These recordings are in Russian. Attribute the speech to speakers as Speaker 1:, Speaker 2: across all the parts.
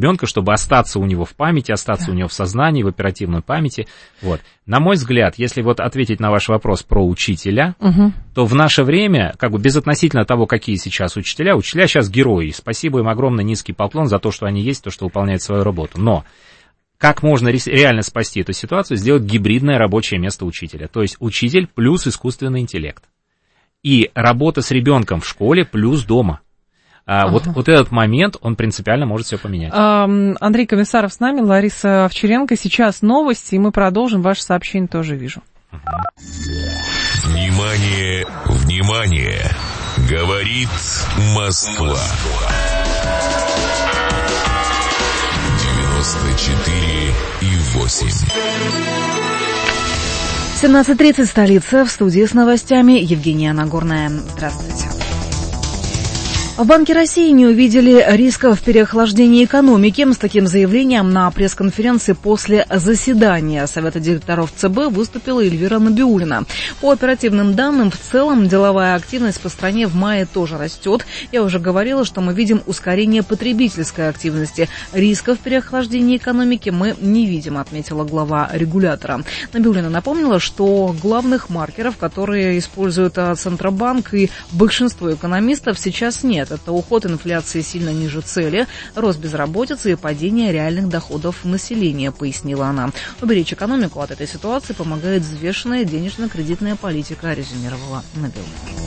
Speaker 1: ребенка, чтобы остаться у него в памяти, остаться у него в сознании, в оперативной памяти. Вот. На мой взгляд, если вот ответить на ваш вопрос про учителя, то в наше время, как бы безотносительно того, какие сейчас учителя сейчас герои. Спасибо им огромный низкий поклон за то, что они есть, то, что выполняют свою работу. Но как можно реально спасти эту ситуацию? Сделать гибридное рабочее место учителя. То есть учитель плюс искусственный интеллект. И работа с ребенком в школе плюс дома. Вот этот момент, он принципиально может все поменять.
Speaker 2: Андрей Комиссаров с нами, Лариса Овчаренко. Сейчас новости, и мы продолжим. Ваше сообщение тоже вижу.
Speaker 3: Внимание, внимание! Говорит Москва. 94,8.
Speaker 4: 17:30, столица, в студии с новостями Евгения Нагорная. Здравствуйте. В Банке России не увидели рисков переохлаждения экономики. С таким заявлением на пресс-конференции после заседания Совета директоров ЦБ выступила Эльвира Набиуллина. По оперативным данным, в целом деловая активность по стране в мае тоже растет. Я уже говорила, что мы видим ускорение потребительской активности. Рисков переохлаждения экономики мы не видим, отметила глава регулятора. Набиуллина напомнила, что главных маркеров, которые используют Центробанк и большинство экономистов, сейчас нет. Это уход инфляции сильно ниже цели, рост безработицы и падение реальных доходов населения, пояснила она. Уберечь экономику от этой ситуации помогает взвешенная денежно-кредитная политика, резюмировала Набиуллина.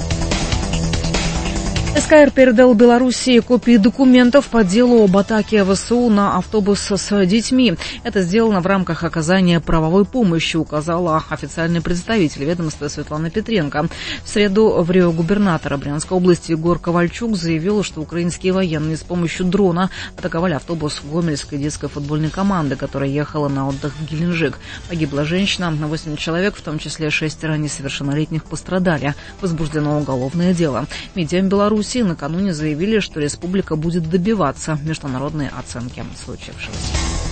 Speaker 4: СКР передал Белоруссии копии документов по делу об атаке ВСУ на автобус с детьми. Это сделано в рамках оказания правовой помощи, указала официальный представитель ведомства Светлана Петренко. В среду в Рио губернатор Брянской области Егор Ковальчук заявил, что украинские военные с помощью дрона атаковали автобус Гомельской детской футбольной команды, которая ехала на отдых в Геленджик. Погибла женщина, 8 человек, в том числе 6 несовершеннолетних, пострадали. Возбуждено уголовное дело. Медиа Беларуси накануне заявили, что республика будет добиваться международной оценки случившегося.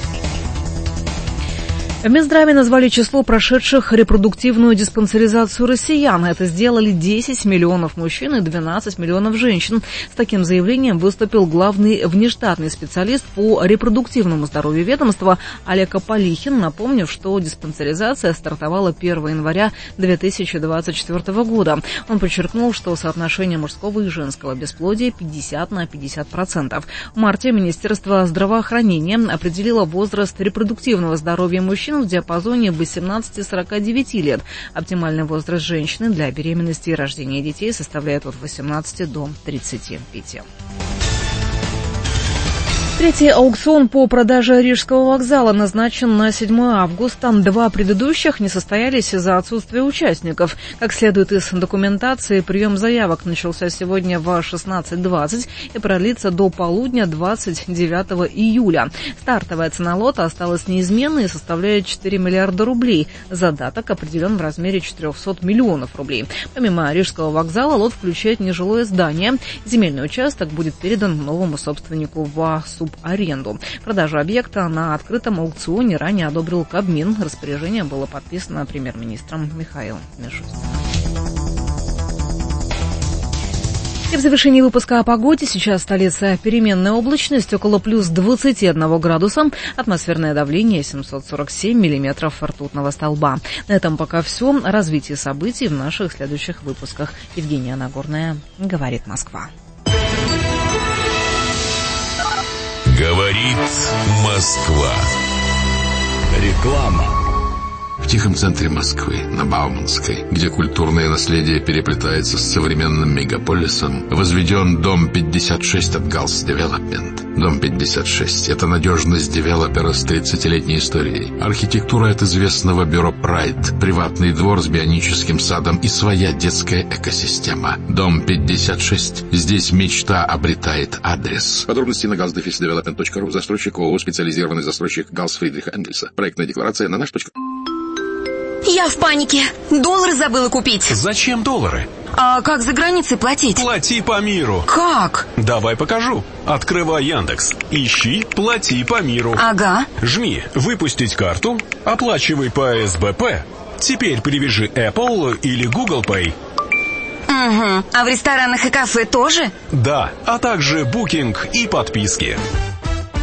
Speaker 4: В Минздраве назвали число прошедших репродуктивную диспансеризацию россиян. Это сделали 10 миллионов мужчин и 12 миллионов женщин. С таким заявлением выступил главный внештатный специалист по репродуктивному здоровью ведомства Олег Аполихин, напомнив, что диспансеризация стартовала 1 января 2024 года. Он подчеркнул, что соотношение мужского и женского бесплодия 50/50%. В марте Министерство здравоохранения определило возраст репродуктивного здоровья мужчин в диапазоне 18-49 лет. Оптимальный возраст женщины для беременности и рождения детей составляет от 18 до 35. Третий аукцион по продаже Рижского вокзала назначен на 7 августа. 2 предыдущих не состоялись из-за отсутствия участников. Как следует из документации, прием заявок начался сегодня в 16:20 и продлится до полудня 29 июля. Стартовая цена лота осталась неизменной и составляет 4 миллиарда рублей. Задаток определен в размере 400 миллионов рублей. Помимо Рижского вокзала, лот включает нежилое здание. Земельный участок будет передан новому собственнику в субаренду. Продажу объекта на открытом аукционе ранее одобрил Кабмин. Распоряжение было подписано премьер-министром Михаилом Мишустиным. И в завершении выпуска о погоде. Сейчас столица переменная облачность, около плюс 21 градуса. Атмосферное давление 747 миллиметров ртутного столба. На этом пока все. О развитии событий в наших следующих выпусках. Евгения Нагорная, говорит Москва.
Speaker 3: Говорит Москва.
Speaker 5: Реклама. В тихом центре Москвы, на Бауманской, где культурное наследие переплетается с современным мегаполисом, возведен Дом 56 от Галс Девелопмент. Дом 56 – это надежность девелопера с 30-летней историей. Архитектура от известного бюро Прайд, приватный двор с бионическим садом и своя детская экосистема. Дом 56. Здесь мечта обретает адрес. Подробности на galsdevelopment.ru. Застройщик ООО «Специализированный застройщик Галс Фридриха Энгельса». Проектная декларация на наш.
Speaker 6: Я в панике. Доллары забыла купить.
Speaker 7: Зачем доллары?
Speaker 6: А как за границей платить?
Speaker 7: Плати по миру.
Speaker 6: Как?
Speaker 7: Давай покажу. Открывай Яндекс. Ищи «Плати по миру».
Speaker 6: Ага.
Speaker 7: Жми «Выпустить карту», оплачивай по СБП. Теперь привяжи Apple или Google Pay.
Speaker 6: Угу. А в ресторанах и кафе тоже?
Speaker 7: Да, а также букинг и подписки.